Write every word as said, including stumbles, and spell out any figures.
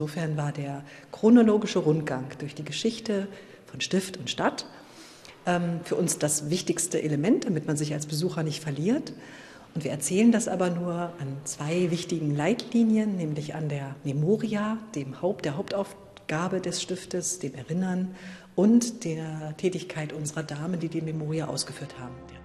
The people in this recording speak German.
Insofern war der chronologische Rundgang durch die Geschichte von Stift und Stadt ähm, für uns das wichtigste Element, damit man sich als Besucher nicht verliert. Und wir erzählen das aber nur an zwei wichtigen Leitlinien, nämlich an der Memoria, dem Haupt, der Hauptaufgabe des Stiftes, dem Erinnern und der Tätigkeit unserer Damen, die die Memoria ausgeführt haben.